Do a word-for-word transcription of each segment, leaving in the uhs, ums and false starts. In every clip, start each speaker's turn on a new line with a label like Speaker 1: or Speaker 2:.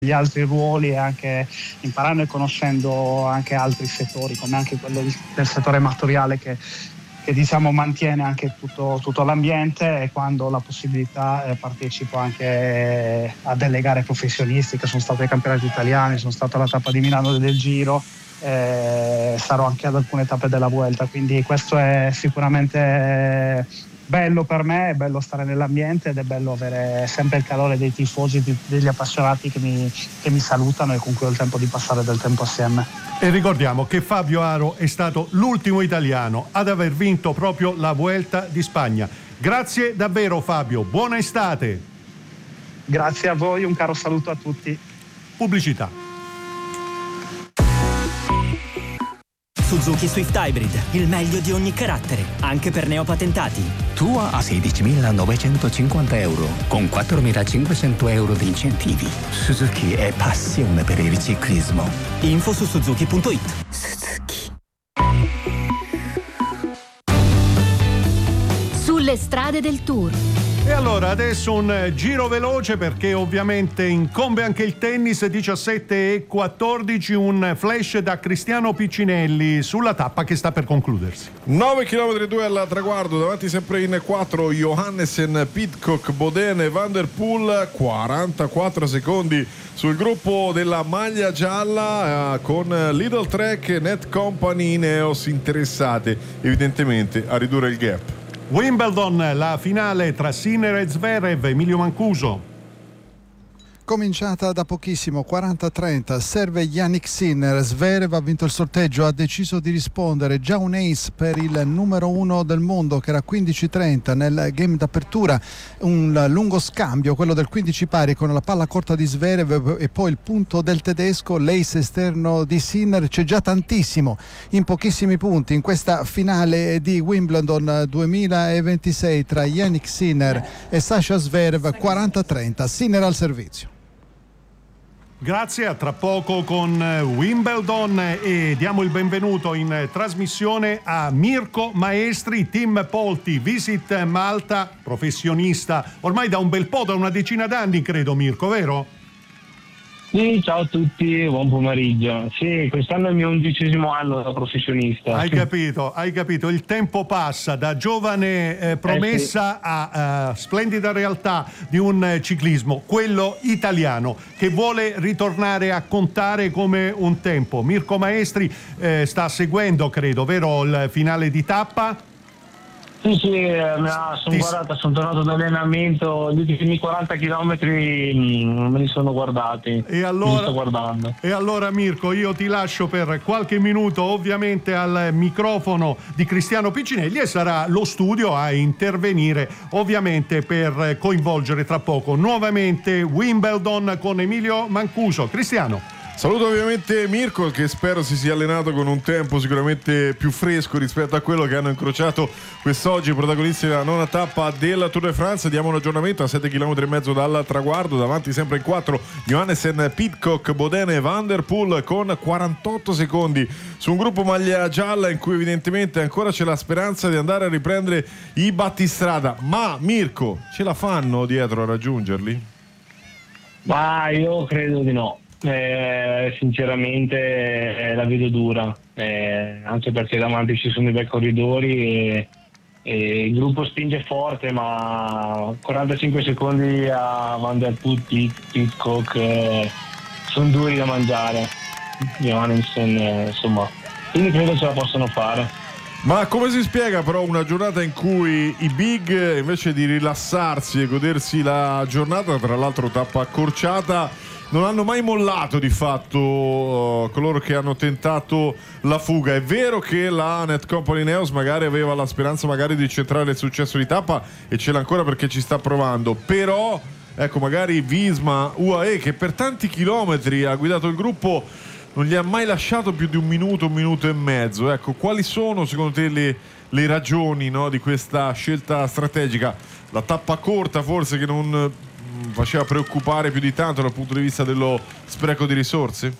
Speaker 1: gli altri ruoli e anche imparando e conoscendo anche altri settori, come anche quello del settore martoriale che, che diciamo mantiene anche tutto, tutto l'ambiente, e quando ho la possibilità eh, partecipo anche a delle gare professionisti che sono state ai campionati italiani, sono stato alla tappa di Milano del Giro, eh, sarò anche ad alcune tappe della Vuelta, quindi questo è sicuramente bello per me, è bello stare nell'ambiente ed è bello avere sempre il calore dei tifosi, degli appassionati che mi, che mi salutano e con cui ho il tempo di passare del tempo assieme.
Speaker 2: E ricordiamo che Fabio Aro è stato l'ultimo italiano ad aver vinto proprio la Vuelta di Spagna. Grazie davvero Fabio, buona estate.
Speaker 1: Grazie a voi, un caro saluto a tutti.
Speaker 2: Pubblicità.
Speaker 3: Suzuki Swift Hybrid, il meglio di ogni carattere, anche per neopatentati.
Speaker 4: Tua a sedicimilanovecentocinquanta euro, con quattromilacinquecento euro di incentivi. Suzuki è passione per il ciclismo.
Speaker 3: Info su suzuki punto it.
Speaker 4: Suzuki.
Speaker 5: Sulle strade del Tour.
Speaker 2: E allora adesso un giro veloce, perché ovviamente incombe anche il tennis. Diciassette e quattordici, un flash da Cristiano Piccinelli sulla tappa che sta per concludersi.
Speaker 6: nove chilometri e due al traguardo, davanti sempre in quattro Johannessen, Pidcock, Bodene, Van der Poel, quarantaquattro secondi sul gruppo della maglia gialla, eh, con Lidl Trek, Net Company, Ineos interessate evidentemente a ridurre il gap.
Speaker 2: Wimbledon, la finale tra Sinner e Zverev, Emilio Mancuso.
Speaker 7: Cominciata da pochissimo, quaranta a trenta, serve Yannick Sinner. Zverev ha vinto il sorteggio, ha deciso di rispondere, già un ace per il numero uno del mondo che era quindici trenta nel game d'apertura, un lungo scambio, quello del quindici pari con la palla corta di Zverev e poi il punto del tedesco, l'ace esterno di Sinner. C'è già tantissimo in pochissimi punti in questa finale di Wimbledon duemilaventisei tra Yannick Sinner e Sasha Zverev. Quaranta a trenta, Sinner al servizio.
Speaker 2: Grazie, a tra poco con Wimbledon, e diamo il benvenuto in trasmissione a Mirko Maestri, Team Polti, Visit Malta, professionista ormai da un bel po', da una decina d'anni credo, Mirko, vero?
Speaker 8: Sì, ciao a tutti, buon pomeriggio. Sì, quest'anno è il mio undicesimo anno da professionista.
Speaker 2: Hai capito, hai capito, il tempo passa da giovane eh, promessa eh sì. a uh, splendida realtà di un eh, ciclismo, quello italiano, che vuole ritornare a contare come un tempo. Mirko Maestri eh, sta seguendo, credo, vero, il finale di tappa?
Speaker 8: Sì, sì, sono
Speaker 2: Ti...
Speaker 8: guardata, sono tornato d'allenamento, gli ultimi quaranta chilometri me li sono guardati.
Speaker 2: E allora,
Speaker 8: li sto guardando.
Speaker 2: E allora Mirko, io ti lascio per qualche minuto ovviamente al microfono di Cristiano Piccinelli, e sarà lo studio a intervenire ovviamente per coinvolgere tra poco nuovamente Wimbledon con Emilio Mancuso. Cristiano.
Speaker 6: Saluto ovviamente Mirko, che spero si sia allenato con un tempo sicuramente più fresco rispetto a quello che hanno incrociato quest'oggi protagonisti della nona tappa della Tour de France. Diamo un aggiornamento a sette chilometri e mezzo dal traguardo, davanti sempre in quattro Johannessen, Pidcock, Bodene, Van der Poel con quarantotto secondi su un gruppo maglia gialla in cui evidentemente ancora c'è la speranza di andare a riprendere i battistrada. Ma Mirko, ce la fanno dietro a raggiungerli?
Speaker 8: Ma io credo di no. Eh, sinceramente eh, la vedo dura, eh, anche perché davanti ci sono i bei corridori e, e il gruppo spinge forte, ma quarantacinque secondi a Van der Poel, Pidcock eh, sono duri da mangiare. Johannessen, eh, insomma, quindi credo ce la possono fare.
Speaker 6: Ma come si spiega però una giornata in cui i big, invece di rilassarsi e godersi la giornata, tra l'altro tappa accorciata, non hanno mai mollato di fatto uh, coloro che hanno tentato la fuga? È vero che la Net Company Ineos magari aveva la speranza magari di centrare il successo di tappa, e ce l'ha ancora perché ci sta provando, però ecco, magari Visma, U A E, che per tanti chilometri ha guidato il gruppo, non gli ha mai lasciato più di un minuto, un minuto e mezzo. Ecco, quali sono secondo te le, le ragioni, no, di questa scelta strategica? La tappa corta forse, che non faceva preoccupare più di tanto dal punto di vista dello spreco di risorse?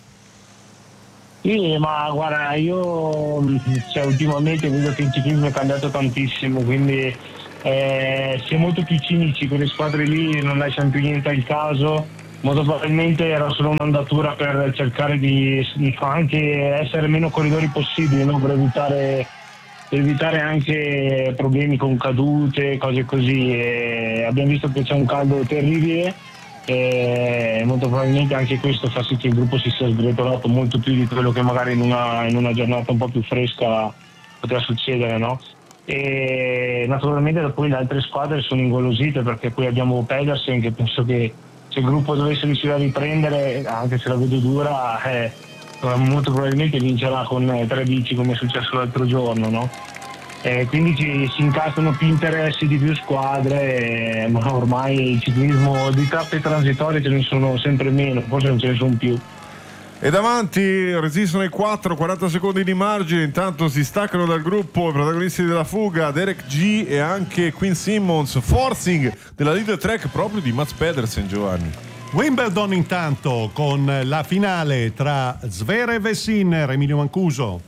Speaker 8: Sì, ma guarda, io cioè, ultimamente vedo che il ciclismo è cambiato tantissimo, quindi eh, si è molto più cinici, quelle squadre lì non lasciano più niente al caso, molto probabilmente era solo un'andatura per cercare di anche essere meno corridori possibili, no? per evitare per evitare anche problemi con cadute, cose così. E abbiamo visto che c'è un caldo terribile e molto probabilmente anche questo fa sì che il gruppo si sia sgretolato molto più di quello che magari in una, in una giornata un po' più fresca poteva succedere, no? E naturalmente poi le altre squadre sono ingolosite, perché poi abbiamo Pedersen, che penso che se il gruppo dovesse riuscire a riprendere, anche se la vedo dura, eh, molto probabilmente vincerà con tre bici come è successo l'altro giorno, no? Eh, quindi ci, si incastrano più interessi di più squadre, eh, ma ormai il ciclismo di tappe transitorie ce ne sono sempre meno, forse non ce ne sono più.
Speaker 6: E davanti resistono i quattro, quaranta secondi di margine, intanto si staccano dal gruppo i protagonisti della fuga, Derek G e anche Quinn Simmons, forcing della leader track proprio di Mats Pedersen, Giovanni.
Speaker 2: Wimbledon intanto con la finale tra Zverev e Sinner, Emilio Mancuso.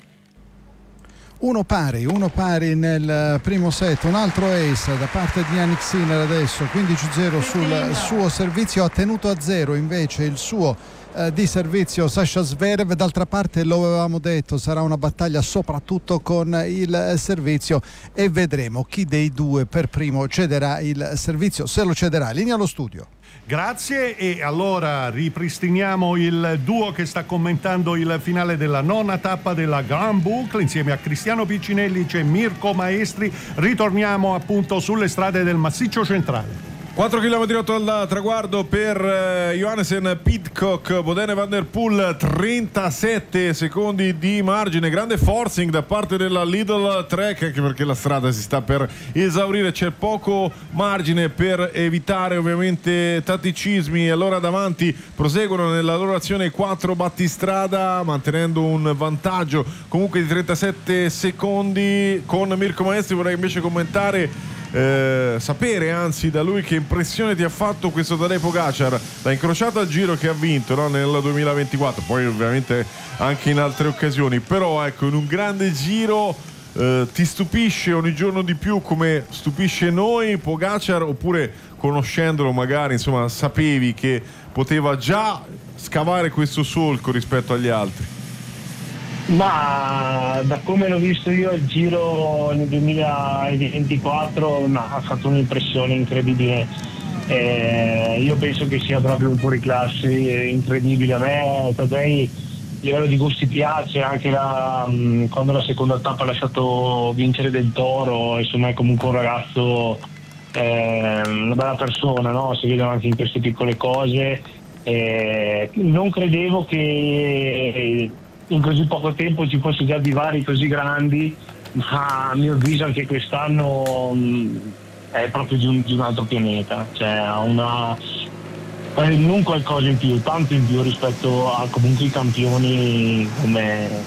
Speaker 7: Uno pari, uno pari nel primo set, un altro ace da parte di Jannik Sinner adesso, quindici zero sul suo servizio, ha tenuto a zero invece il suo eh, di servizio Sasha Zverev. D'altra parte, lo avevamo detto, sarà una battaglia soprattutto con il servizio e vedremo chi dei due per primo cederà il servizio, se lo cederà. Linea allo studio.
Speaker 2: Grazie, e allora ripristiniamo il duo che sta commentando il finale della nona tappa della Grand Boucle. Insieme a Cristiano Piccinelli c'è Mirko Maestri. Ritorniamo appunto sulle strade del Massiccio Centrale.
Speaker 6: quattro chilometri otto al traguardo per eh, Johannessen, Pidcock, Bodene Van der Poel, trentasette secondi di margine, grande forcing da parte della Lidl Trek, anche perché la strada si sta per esaurire, c'è poco margine per evitare ovviamente tatticismi. Allora davanti proseguono nella loro azione i quattro battistrada, mantenendo un vantaggio comunque di trentasette secondi. Con Mirko Maestri vorrei invece commentare Eh, sapere anzi da lui che impressione ti ha fatto questo Tadej Pogačar, l'ha incrociato al Giro che ha vinto, no? nel duemilaventiquattro, poi ovviamente anche in altre occasioni, però ecco, in un grande Giro eh, ti stupisce ogni giorno di più, come stupisce noi Pogačar, oppure conoscendolo magari insomma sapevi che poteva già scavare questo solco rispetto agli altri?
Speaker 8: Ma da come l'ho visto io il Giro nel duemilaventiquattro, no, ha fatto un'impressione incredibile. Eh, io penso che sia proprio un fuoriclasse incredibile. A me Tadej a livello di gusti piace, anche la, mh, quando la seconda tappa ha lasciato vincere Del Toro, insomma è comunque un ragazzo, eh, una bella persona, no? Si vedono anche in queste piccole cose. Eh, non credevo che in così poco tempo ci fosse già divari così grandi, ma a mio avviso anche quest'anno mh, è proprio di un, di un altro pianeta, cioè ha una non qualcosa in più, tanto in più rispetto a comunque i campioni come eh,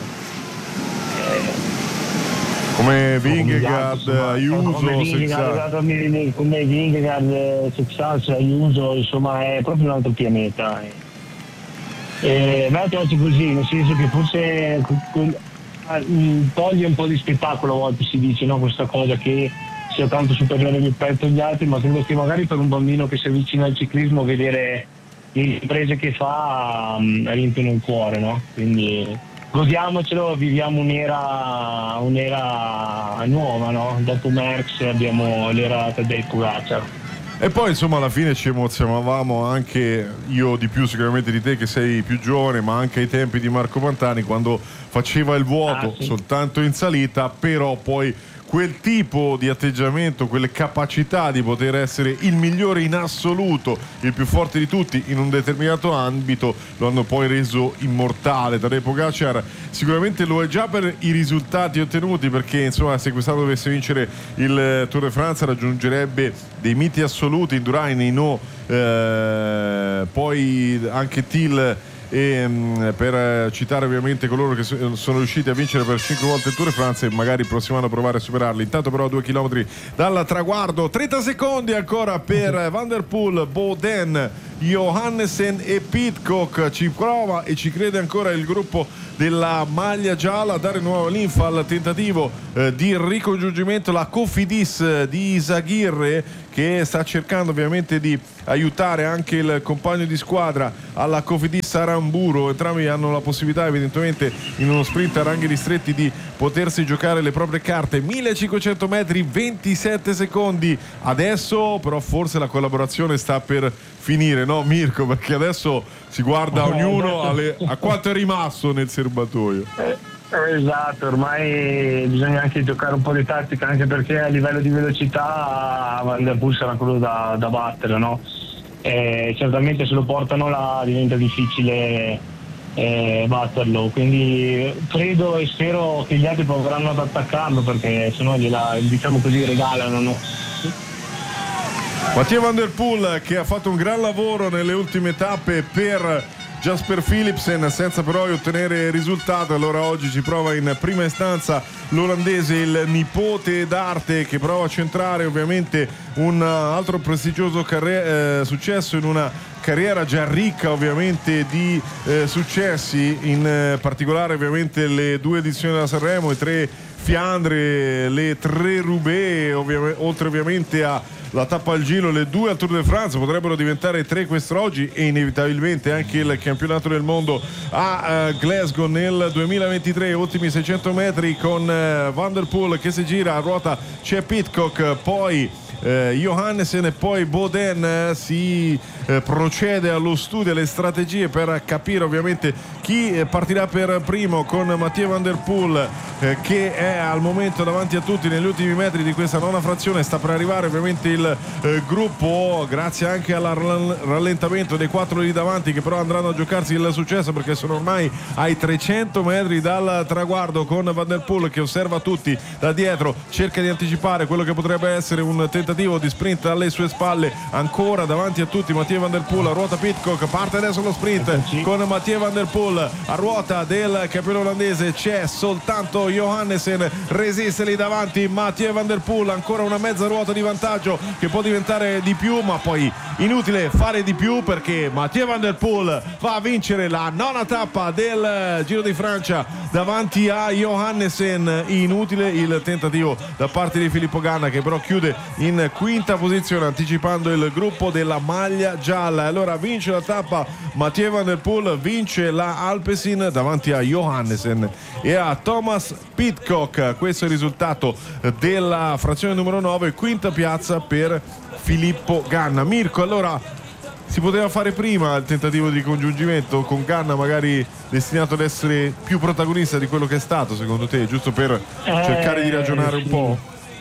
Speaker 6: come Vingegaard, Ayuso,
Speaker 8: come Vingegaard, come Vingegaard, Sexas, Ayuso, insomma è proprio un altro pianeta. Eh, a me piace così, nel senso che forse toglie un po' di spettacolo, a volte si dice, no? Questa cosa che sia tanto superiore rispetto agli altri, ma credo che magari per un bambino che si avvicina al ciclismo vedere le imprese che fa um, riempiono il cuore, no? Quindi godiamocelo, viviamo un'era, un'era nuova, no? Dopo Merckx abbiamo l'era Tadej Pogačar.
Speaker 6: E poi insomma alla fine ci emozionavamo anche io di più sicuramente di te che sei più giovane, ma anche ai tempi di Marco Pantani quando faceva il vuoto ah, sì. soltanto in salita, però poi quel tipo di atteggiamento, quelle capacità di poter essere il migliore in assoluto, il più forte di tutti in un determinato ambito, lo hanno poi reso immortale. Tadej Pogačar sicuramente lo è già per i risultati ottenuti, perché insomma se quest'anno dovesse vincere il Tour de France raggiungerebbe dei miti assoluti, Indurain, Hinault, eh, poi anche Thiel, e mh, per citare ovviamente coloro che so, sono riusciti a vincere per cinque volte il Tour de France e magari il prossimo anno provare a superarli. Intanto però due chilometri dal traguardo, trenta secondi ancora per Van der Poel, Boden Johannesen e Pidcock. Ci prova e ci crede ancora il gruppo della maglia gialla a dare nuova linfa al tentativo eh, di ricongiungimento, la Cofidis di Izaguirre, che sta cercando ovviamente di aiutare anche il compagno di squadra alla Cofidis Aramburo. Entrambi hanno la possibilità evidentemente in uno sprint a ranghi ristretti di potersi giocare le proprie carte. Millecinquecento metri, ventisette secondi adesso, però forse la collaborazione sta per finire, no Mirko? Perché adesso si guarda ognuno alle, a quanto è rimasto nel serbatoio.
Speaker 8: Esatto, ormai bisogna anche giocare un po' di tattica, anche perché a livello di velocità Van der Poel sarà quello da, da battere, no? E certamente se lo portano là diventa difficile eh, batterlo, quindi credo e spero che gli altri proveranno ad attaccarlo, perché sennò gliela, diciamo così, regalano, no?
Speaker 6: Mathieu Van der Poel, che ha fatto un gran lavoro nelle ultime tappe per Jasper Philipsen, senza però ottenere risultato. Allora oggi ci prova in prima istanza l'olandese, il nipote d'arte, che prova a centrare ovviamente un altro prestigioso carri- eh, successo in una carriera già ricca ovviamente di eh, successi, in eh, particolare ovviamente le due edizioni della Sanremo, i tre Fiandre, le tre Roubaix, ovvi- oltre ovviamente a la tappa al Giro, le due al Tour de France, potrebbero diventare tre quest'oggi, e inevitabilmente anche il campionato del mondo a uh, Glasgow nel duemilaventitré. Ultimi seicento metri con uh, Van der Poel che si gira, a ruota c'è Pidcock, poi eh, Johannesen e poi Boden. eh, si eh, procede allo studio, alle strategie per capire ovviamente chi eh, partirà per primo, con Mathieu Van der Poel eh, che è al momento davanti a tutti negli ultimi metri di questa nona frazione. Sta per arrivare ovviamente il eh, gruppo, grazie anche al rallentamento dei quattro lì davanti, che però andranno a giocarsi il successo, perché sono ormai ai trecento metri dal traguardo, con Van der Poel che osserva tutti da dietro, cerca di anticipare quello che potrebbe essere un tentativo di sprint alle sue spalle. Ancora davanti a tutti Mathieu Van der Poel, a ruota Pidcock, parte adesso lo sprint con Mathieu Van der Poel, a ruota del campione olandese c'è soltanto Johannesen, resiste lì davanti Mathieu Van der Poel, ancora una mezza ruota di vantaggio che può diventare di più, ma poi inutile fare di più, perché Mathieu Van der Poel va a vincere la nona tappa del Giro di Francia davanti a Johannesen. Inutile il tentativo da parte di Filippo Ganna, che però chiude in quinta posizione anticipando il gruppo della maglia gialla. Allora vince la tappa Mathieu Van der Poel, vince la Alpecin davanti a Johannesen e a Thomas Pidcock. Questo è il risultato della frazione numero nove, quinta piazza per Filippo Ganna. Mirko, allora si poteva fare prima il tentativo di congiungimento, con Ganna magari destinato ad essere più protagonista di quello che è stato, secondo te, giusto per eh, cercare di ragionare
Speaker 8: sì.
Speaker 6: un po'?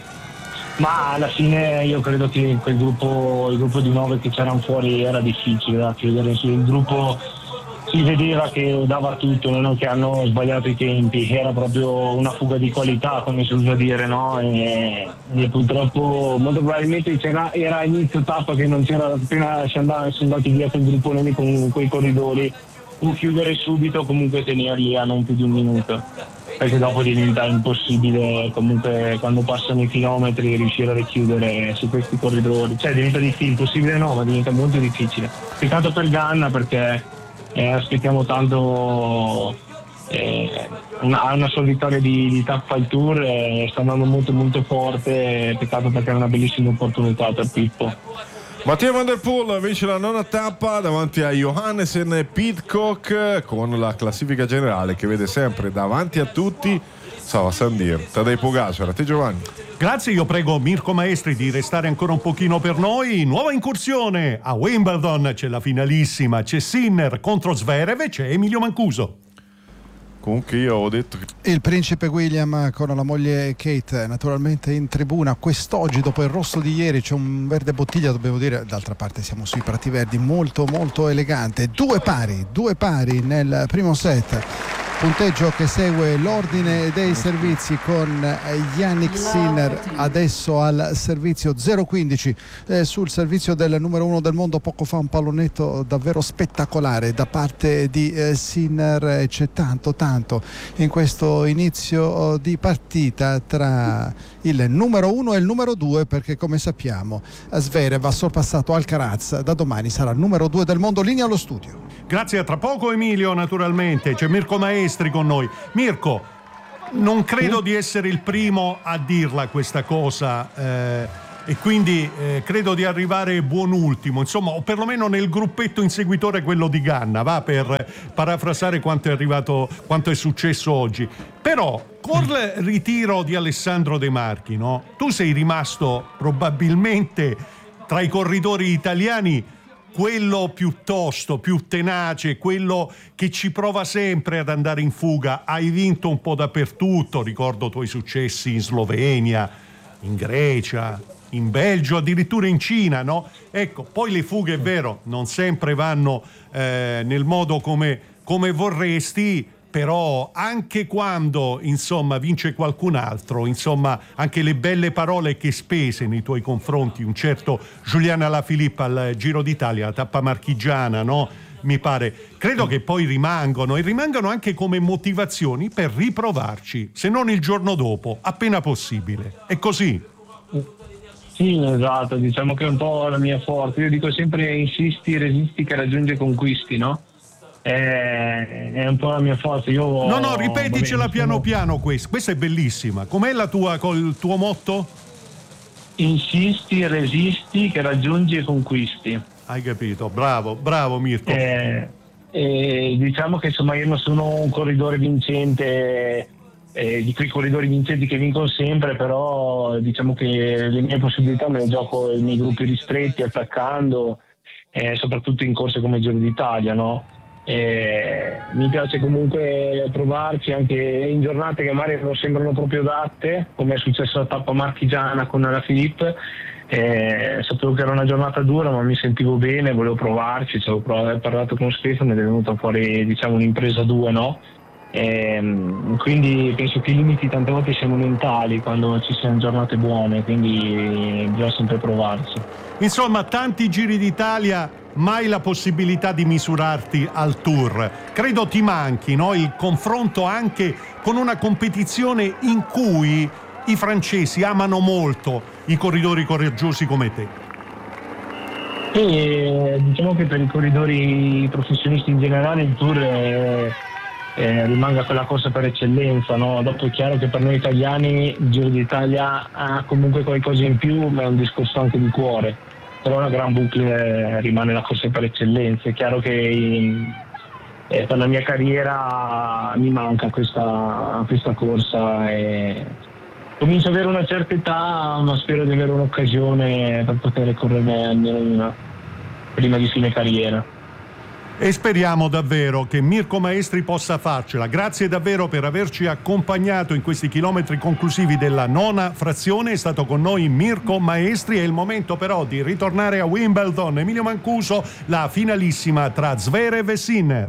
Speaker 8: Ma alla fine io credo che quel gruppo, il gruppo di nove che c'erano fuori era difficile da chiudere. Il gruppo si vedeva che dava tutto, non è che hanno sbagliato i tempi, era proprio una fuga di qualità, come si usa dire, no? E, e purtroppo molto probabilmente c'era, era inizio tappa che non c'era, appena si andava, sono andati via quel gruppo con quei corridori, o chiudere subito, comunque tenere lì a non più di un minuto, perché dopo diventa impossibile comunque quando passano i chilometri riuscire a richiudere su questi corridori, cioè diventa difficile, impossibile no, ma diventa molto difficile. Peccato per Ganna, perché eh, aspettiamo tanto eh, una, una sua vittoria di, di tappa al Tour, eh, sta andando molto molto forte, peccato perché è una bellissima opportunità per Pippo.
Speaker 6: Mathieu Van der Poel vince la nona tappa davanti a Johannesen e Pidcock, con la classifica generale che vede sempre davanti a tutti Sava Sandir, Tadej Pogacar. A te Giovanni.
Speaker 2: Grazie, io prego Mirko Maestri di restare ancora un pochino per noi. Nuova incursione a Wimbledon, c'è la finalissima, c'è Sinner contro Zverev e c'è Emilio Mancuso.
Speaker 6: Comunque io ho detto che
Speaker 7: il principe William con la moglie Kate naturalmente in tribuna quest'oggi. Dopo il rosso di ieri c'è un verde bottiglia, dobbiamo dire, d'altra parte siamo sui prati verdi, molto molto elegante. Due pari, due pari nel primo set Punteggio che segue l'ordine dei servizi con Jannik Sinner adesso al servizio zero quindici, eh, sul servizio del numero uno del mondo. Poco fa un pallonetto davvero spettacolare da parte di eh, Sinner. C'è tanto tanto in questo inizio di partita tra il numero uno e il numero due, perché come sappiamo Zverev ha sorpassato Alcaraz, da domani sarà il numero due del mondo. Linea allo studio.
Speaker 2: Grazie, a tra poco Emilio. Naturalmente c'è Mirko Maestri con noi. Mirko, non credo di essere il primo a dirla questa cosa, eh, e quindi eh, credo di arrivare buon ultimo, insomma, o perlomeno nel gruppetto inseguitore, quello di Ganna, va, per parafrasare quanto è arrivato, quanto è successo oggi. Però col ritiro di Alessandro De Marchi, no? Tu sei rimasto probabilmente tra i corridori italiani quello piuttosto più tenace, quello che ci prova sempre ad andare in fuga. Hai vinto un po' dappertutto, ricordo i tuoi successi in Slovenia, in Grecia, in Belgio, addirittura in Cina, no? Ecco, poi le fughe, è vero, non sempre vanno eh, nel modo come, come vorresti, però anche quando, insomma, vince qualcun altro, insomma, anche le belle parole che spese nei tuoi confronti un certo Julian Alaphilippe al Giro d'Italia, la tappa marchigiana, no? Mi pare, credo che poi rimangano e rimangano anche come motivazioni per riprovarci, se non il giorno dopo, appena possibile. È così?
Speaker 8: Sì, esatto, diciamo che è un po' la mia forza. Io dico sempre insisti, resisti che raggiunge conquisti, no? È un po' la mia forza. Io
Speaker 2: no no ripeticela
Speaker 8: vabbè,
Speaker 2: piano
Speaker 8: sono...
Speaker 2: piano questa questa è bellissima. Com'è la tua, col tuo motto?
Speaker 8: Insisti, resisti che raggiungi e conquisti.
Speaker 2: Hai capito, bravo bravo Mirko.
Speaker 8: eh, eh, diciamo che insomma io non sono un corridore vincente, eh, di quei corridori vincenti che vincono sempre, però diciamo che le mie possibilità me le gioco nei miei gruppi ristretti, attaccando, eh, soprattutto in corse come Giro d'Italia, no? Eh, mi piace comunque provarci anche in giornate che magari non sembrano proprio adatte, come è successo alla tappa marchigiana con Alaphilippe. Eh, sapevo che era una giornata dura, ma mi sentivo bene, volevo provarci, ci avevo provato, parlato con Stefano ed è venuta fuori, diciamo, un'impresa due, no? Eh, quindi penso che i limiti tante volte siano mentali quando ci siano giornate buone, quindi bisogna sempre provarci.
Speaker 2: Insomma, tanti Giri d'Italia, mai la possibilità di misurarti al Tour. Credo ti manchi, no? Il confronto anche con una competizione in cui i francesi amano molto i corridori coraggiosi come te.
Speaker 8: E diciamo che per i corridori professionisti in generale il Tour è, è, rimanga quella corsa per eccellenza, no? Dopo è chiaro che per noi italiani il Giro d'Italia ha comunque qualcosa in più, ma è un discorso anche di cuore. Però la Grand Boucle rimane la corsa per eccellenza. È chiaro che in, eh, per la mia carriera mi manca questa, questa corsa e comincio ad avere una certa età, ma spero di avere un'occasione per poter correre almeno una prima di fine carriera.
Speaker 2: E speriamo davvero che Mirko Maestri possa farcela. Grazie davvero per averci accompagnato in questi chilometri conclusivi della nona frazione. È stato con noi Mirko Maestri. È il momento però di ritornare a Wimbledon. Emilio Mancuso, la finalissima tra Zverev e Sinner.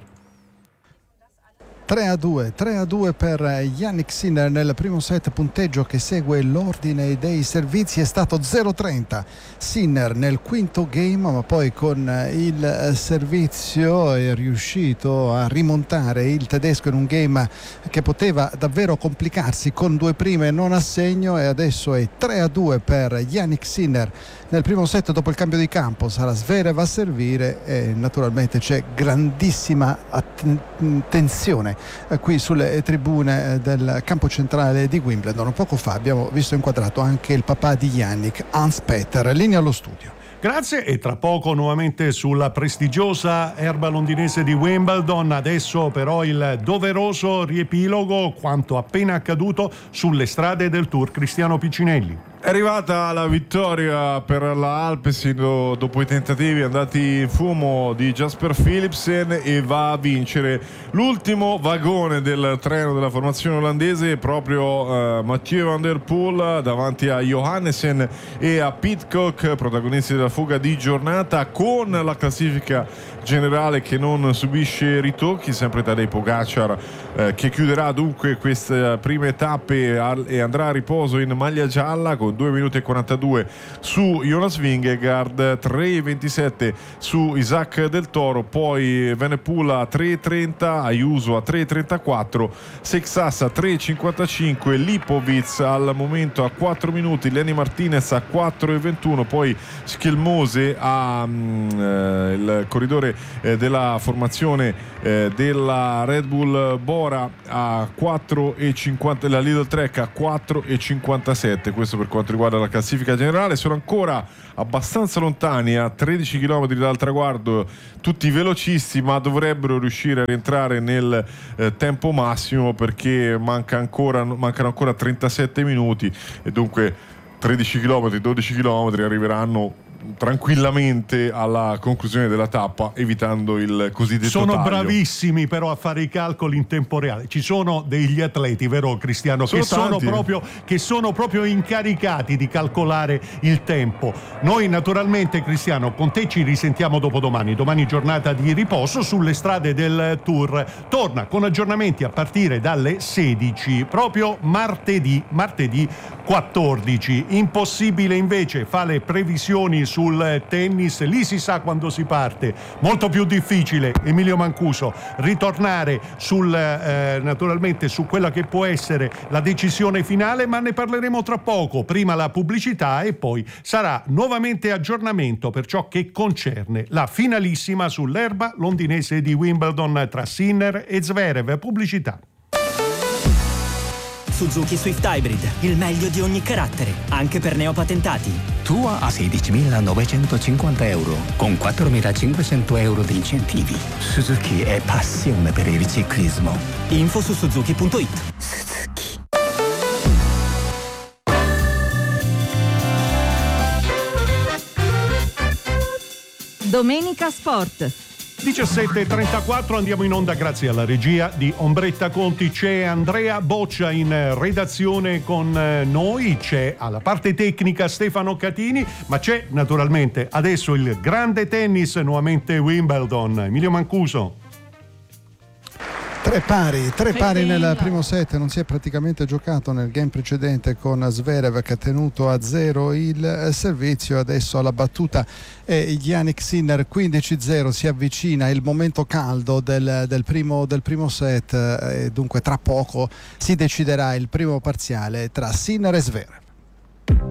Speaker 7: tre a due, tre a due per Jannik Sinner nel primo set. Punteggio che segue l'ordine dei servizi è stato zero trenta. Sinner nel quinto game, ma poi con il servizio è riuscito a rimontare il tedesco in un game che poteva davvero complicarsi con due prime non a segno, e adesso è tre a due per Jannik Sinner nel primo set. Dopo il cambio di campo sarà Zverev a servire e naturalmente c'è grandissima attenzione qui sulle tribune del campo centrale di Wimbledon. Poco fa abbiamo visto inquadrato anche il papà di Jannik, Hans Peter. Linea allo studio.
Speaker 2: Grazie, e tra poco nuovamente sulla prestigiosa erba londinese di Wimbledon. Adesso però il doveroso riepilogo quanto appena accaduto sulle strade del Tour. Cristiano Piccinelli.
Speaker 6: È arrivata la vittoria per la Alpecin dopo i tentativi andati in fumo di Jasper Philipsen, e va a vincere l'ultimo vagone del treno della formazione olandese, proprio uh, Mathieu van der Poel davanti a Johannessen e a Pidcock, protagonisti della fuga di giornata, con la classifica generale che non subisce ritocchi, sempre Tadej Pogacar eh, che chiuderà dunque queste prime tappe al, e andrà a riposo in maglia gialla con due minuti e quarantadue su Jonas Vingegaard, tre e ventisette su Isaac Del Toro, poi Venepool a tre e trenta, Ayuso a tre e trentaquattro, Sexas a tre e cinquantacinque, Lipovic al momento a quattro minuti, Lenny Martinez a quattro e ventuno, poi Schielmose a mm, eh, il corridore eh, della formazione eh, della Red Bull Bora a quattro e cinquanta, la Lidl Trek a quattro e cinquantasette. Questo per quanto riguarda la classifica generale. Sono ancora abbastanza lontani, a tredici chilometri dal traguardo, tutti velocisti, ma dovrebbero riuscire a rientrare nel eh, tempo massimo, perché manca ancora, mancano ancora trentasette minuti e dunque tredici chilometri, dodici chilometri arriveranno tranquillamente alla conclusione della tappa, evitando il cosiddetto
Speaker 2: sono
Speaker 6: taglio.
Speaker 2: Bravissimi però a fare i calcoli in tempo reale. Ci sono degli atleti, vero Cristiano,
Speaker 6: sono
Speaker 2: che sono, proprio, che sono proprio incaricati di calcolare il tempo. Noi naturalmente, Cristiano, con te ci risentiamo dopodomani. Domani giornata di riposo sulle strade del Tour. Torna con aggiornamenti a partire dalle sedici, proprio martedì, martedì quattordici. Impossibile invece fa le previsioni sul tennis, lì si sa quando si parte. Molto più difficile, Emilio Mancuso, ritornare sul eh, naturalmente su quella che può essere la decisione finale, ma ne parleremo tra poco. Prima la pubblicità e poi sarà nuovamente aggiornamento per ciò che concerne la finalissima sull'erba londinese di Wimbledon tra Sinner e Zverev. Pubblicità.
Speaker 3: Suzuki Swift Hybrid, il meglio di ogni carattere, anche per neopatentati.
Speaker 4: Tua a sedicimilanovecentocinquanta euro, con quattromilacinquecento euro di incentivi. Suzuki è passione per il ciclismo.
Speaker 3: Info su suzuki punto it.
Speaker 4: Suzuki.
Speaker 5: Domenica Sport.
Speaker 2: diciassette e trentaquattro, andiamo in onda grazie alla regia di Ombretta Conti. C'è Andrea Boccia in redazione con noi, c'è alla parte tecnica Stefano Catini, ma c'è naturalmente adesso il grande tennis, nuovamente Wimbledon. Emilio Mancuso.
Speaker 7: Tre pari, tre pari nel primo set, non si è praticamente giocato nel game precedente con Zverev che ha tenuto a zero il servizio. Adesso alla battuta è Jannik Sinner, quindici zero, si avvicina il momento caldo del, del, primo, del primo set e dunque tra poco si deciderà il primo parziale tra Sinner e Zverev.